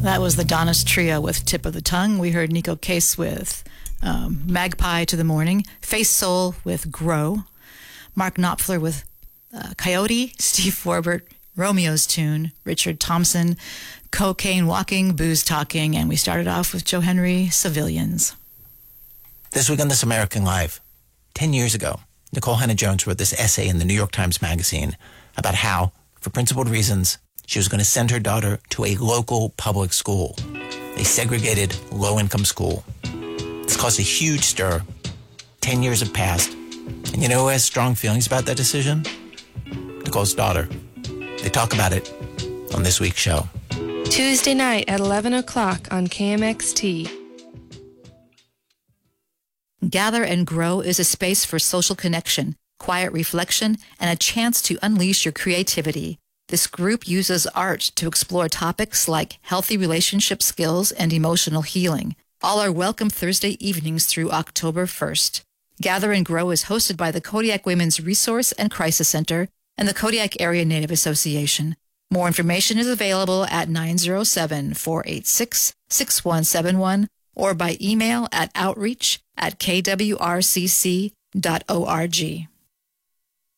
That was the Donis Trio with Tip of the Tongue. We heard Nico Case with Magpie to the Morning, Face Soul with Grow, Mark Knopfler with Coyote, Steve Forbert, Romeo's Tune, Richard Thompson, Cocaine Walking, Booze Talking, and we started off with Joe Henry, Civilians. This week on This American Life, 10 years ago, Nicole Hannah-Jones wrote this essay in the New York Times Magazine about how, for principled reasons, she was going to send her daughter to a local public school, a segregated, low-income school. This caused a huge stir. 10 years have passed. And you know who has strong feelings about that decision? Nicole's daughter. They talk about it on this week's show. Tuesday night at 11 o'clock on KMXT. Gather and Grow is a space for social connection, quiet reflection, and a chance to unleash your creativity. This group uses art to explore topics like healthy relationship skills and emotional healing. All are welcome Thursday evenings through October 1st. Gather and Grow is hosted by the Kodiak Women's Resource and Crisis Center and the Kodiak Area Native Association. More information is available at 907-486-6171 or by email at outreach@kwrcc.org.